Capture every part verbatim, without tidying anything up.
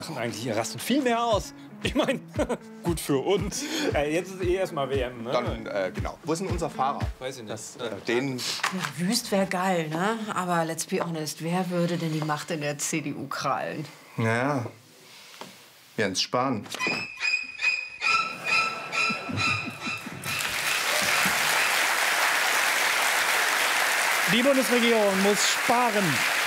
Eigentlich, ihr rastet viel mehr aus. Ich meine, gut für uns. Äh, jetzt ist eh erstmal W M, ne? Dann, äh, genau. Wo ist denn unser Fahrer? Weiß ich nicht. Das, äh, den... Ja, Wüst wäre geil, ne? Aber let's be honest, wer würde denn die Macht in der C D U krallen? Naja, Jens Spahn. Die Bundesregierung muss sparen.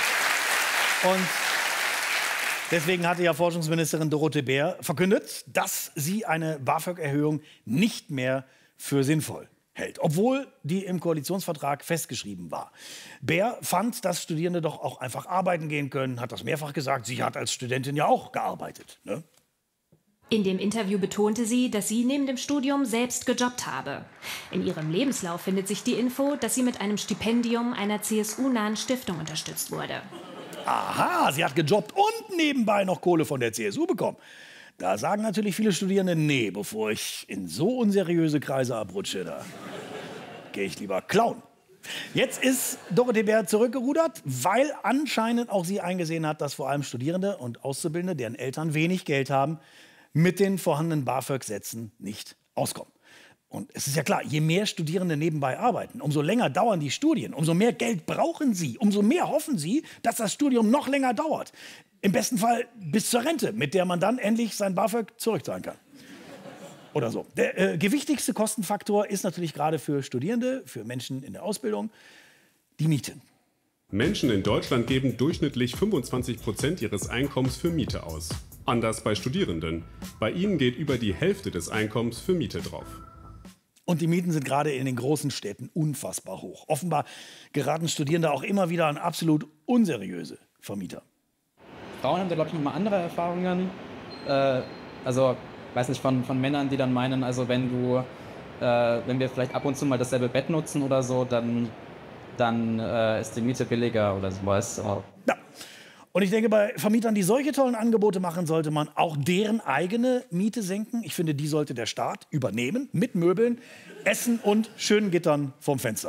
Und deswegen hatte ja Forschungsministerin Dorothee Bär verkündet, dass sie eine BAföG-Erhöhung nicht mehr für sinnvoll hält, obwohl die im Koalitionsvertrag festgeschrieben war. Bär fand, dass Studierende doch auch einfach arbeiten gehen können, hat das mehrfach gesagt. Sie hat als Studentin ja auch gearbeitet, ne? In dem Interview betonte sie, dass sie neben dem Studium selbst gejobbt habe. In ihrem Lebenslauf findet sich die Info, dass sie mit einem Stipendium einer C S U-nahen Stiftung unterstützt wurde. Aha, sie hat gejobbt und nebenbei noch Kohle von der C S U bekommen. Da sagen natürlich viele Studierende, nee, bevor ich in so unseriöse Kreise abrutsche, da gehe ich lieber klauen. Jetzt ist Dorothee Bär zurückgerudert, weil anscheinend auch sie eingesehen hat, dass vor allem Studierende und Auszubildende, deren Eltern wenig Geld haben, mit den vorhandenen BAföG-Sätzen nicht auskommen. Und es ist ja klar, je mehr Studierende nebenbei arbeiten, umso länger dauern die Studien, umso mehr Geld brauchen sie, umso mehr hoffen sie, dass das Studium noch länger dauert. Im besten Fall bis zur Rente, mit der man dann endlich sein BAföG zurückzahlen kann. Oder so. Der äh, gewichtigste Kostenfaktor ist natürlich gerade für Studierende, für Menschen in der Ausbildung, die Miete. Menschen in Deutschland geben durchschnittlich fünfundzwanzig Prozent ihres Einkommens für Miete aus. Anders bei Studierenden. Bei ihnen geht über die Hälfte des Einkommens für Miete drauf. Und die Mieten sind gerade in den großen Städten unfassbar hoch. Offenbar geraten Studierende auch immer wieder an absolut unseriöse Vermieter. Frauen haben da, glaube ich, nochmal andere Erfahrungen. Äh, also, weiß nicht, von, von Männern, die dann meinen, also wenn du, äh, wenn wir vielleicht ab und zu mal dasselbe Bett nutzen oder so, dann, dann äh, ist die Miete billiger oder sowas. Ja. Und ich denke, bei Vermietern, die solche tollen Angebote machen, sollte man auch deren eigene Miete senken. Ich finde, die sollte der Staat übernehmen, mit Möbeln, Essen und schönen Gittern vom Fenster.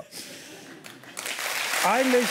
Eigentlich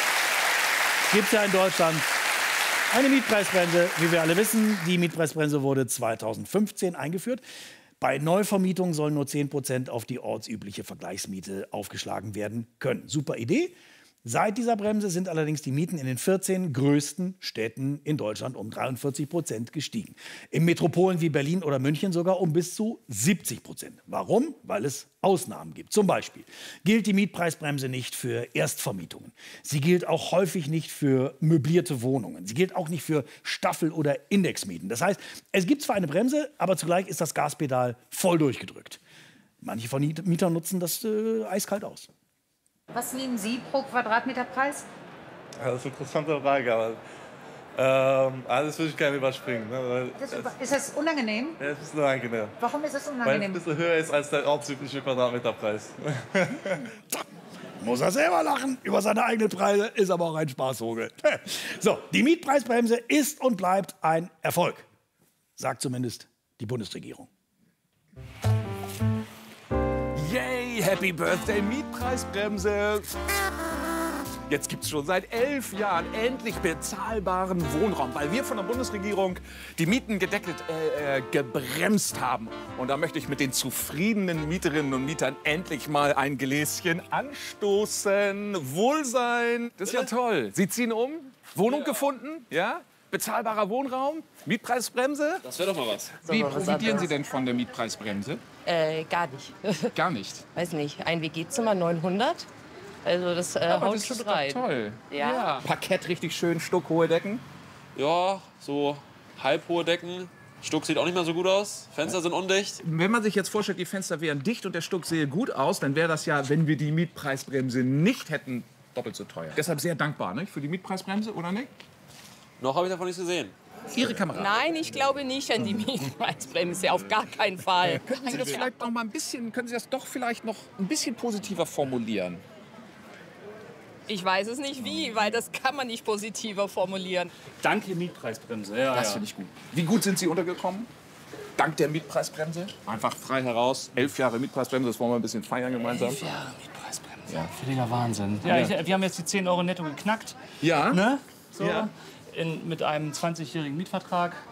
gibt es ja in Deutschland eine Mietpreisbremse, wie wir alle wissen. Die Mietpreisbremse wurde zweitausendfünfzehn eingeführt. Bei Neuvermietungen sollen nur zehn Prozent auf die ortsübliche Vergleichsmiete aufgeschlagen werden können. Super Idee. Seit dieser Bremse sind allerdings die Mieten in den vierzehn größten Städten in Deutschland um dreiundvierzig Prozent gestiegen. In Metropolen wie Berlin oder München sogar um bis zu siebzig Prozent. Warum? Weil es Ausnahmen gibt. Zum Beispiel gilt die Mietpreisbremse nicht für Erstvermietungen. Sie gilt auch häufig nicht für möblierte Wohnungen. Sie gilt auch nicht für Staffel- oder Indexmieten. Das heißt, es gibt zwar eine Bremse, aber zugleich ist das Gaspedal voll durchgedrückt. Manche Vermieter nutzen das äh, eiskalt aus. Was nehmen Sie pro Quadratmeterpreis? Ja, das ist eine interessante Frage, aber ähm, alles würde ich gerne überspringen. Ne? Das, ist das unangenehm? Ja, das ist unangenehm. Warum ist es Weil es unangenehm? ein bisschen höher ist als der ortsübliche Quadratmeterpreis. Muss er selber lachen über seine eigenen Preise, ist aber auch ein Spaßvogel. So, die Mietpreisbremse ist und bleibt ein Erfolg, sagt zumindest die Bundesregierung. Yay, Happy Birthday Mietpreisbremse. Jetzt gibt es schon seit elf Jahren endlich bezahlbaren Wohnraum, weil wir von der Bundesregierung die Mieten gedeckelt, äh, äh, gebremst haben. Und da möchte ich mit den zufriedenen Mieterinnen und Mietern endlich mal ein Gläschen anstoßen. Wohlsein, das ist ja toll. Sie ziehen um, Wohnung gefunden, ja? Bezahlbarer Wohnraum, Mietpreisbremse. Das wäre doch mal was. Wie profitieren Sie denn von der Mietpreisbremse? Äh, gar nicht. Gar nicht? Weiß nicht, ein W G-Zimmer neunhundert. Also das äh, Aber haut das schon ist doch rein. toll. Ja. Ja. Parkett richtig schön, stuckhohe Decken. Ja, so halbhohe Decken. Stuck sieht auch nicht mehr so gut aus. Fenster sind undicht. Wenn man sich jetzt vorstellt, die Fenster wären dicht und der Stuck sähe gut aus, dann wäre das ja, wenn wir die Mietpreisbremse nicht hätten, doppelt so teuer. Deshalb sehr dankbar, nicht? Für die Mietpreisbremse, oder nicht? Noch habe ich davon nichts gesehen. Ihre Kamera. Nein, ich glaube nicht an die Mietpreisbremse, auf gar keinen Fall. Könnten Sie das vielleicht noch mal ein bisschen, können Sie das doch vielleicht noch ein bisschen positiver formulieren? Ich weiß es nicht wie, weil das kann man nicht positiver formulieren. Danke Mietpreisbremse, ja. Das ja. finde ich gut. Wie gut sind Sie untergekommen? Dank der Mietpreisbremse? Einfach frei heraus. Elf Jahre Mietpreisbremse, das wollen wir ein bisschen feiern gemeinsam. Elf Jahre Mietpreisbremse. Ja. Völliger Wahnsinn. Ja, ich, wir haben jetzt die zehn Euro netto geknackt. Ja? Ne? So. Ja. In, mit einem zwanzigjährigen Mietvertrag.